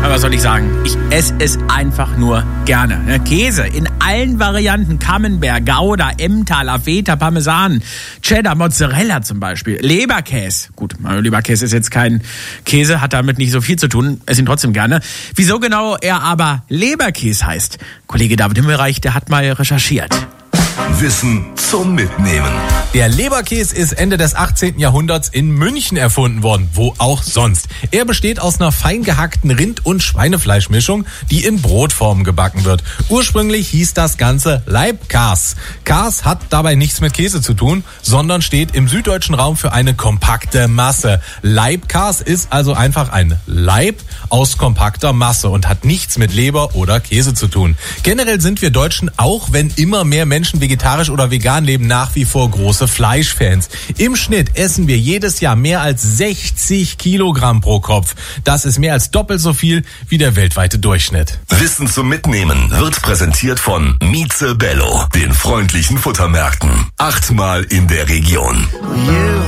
Aber was soll ich sagen? Ich esse es einfach nur gerne. Käse in allen Varianten. Camembert, Gouda, Emmentaler, Feta, Parmesan, Cheddar, Mozzarella zum Beispiel. Leberkäse. Gut, Leberkäse ist jetzt kein Käse, hat damit nicht so viel zu tun. Esse ihn trotzdem gerne. Wieso genau er aber Leberkäse heißt? Kollege David Himmelreich, der hat mal recherchiert. Wissen zum Mitnehmen. Der Leberkäse ist Ende des 18. Jahrhunderts in München erfunden worden, wo auch sonst. Er besteht aus einer fein gehackten Rind- und Schweinefleischmischung, die in Brotform gebacken wird. Ursprünglich hieß das Ganze Leibkäse. Käse hat dabei nichts mit Käse zu tun, sondern steht im süddeutschen Raum für eine kompakte Masse. Leibkäse ist also einfach ein Leib aus kompakter Masse und hat nichts mit Leber oder Käse zu tun. Generell sind wir Deutschen, auch wenn immer mehr Menschen vegetarisch oder vegan leben, nach wie vor große Fleischfans. Im Schnitt essen wir jedes Jahr mehr als 60 Kilogramm pro Kopf. Das ist mehr als doppelt so viel wie der weltweite Durchschnitt. Wissen zum Mitnehmen wird präsentiert von Mieze Bello, den freundlichen Futtermärkten. 8-mal in der Region.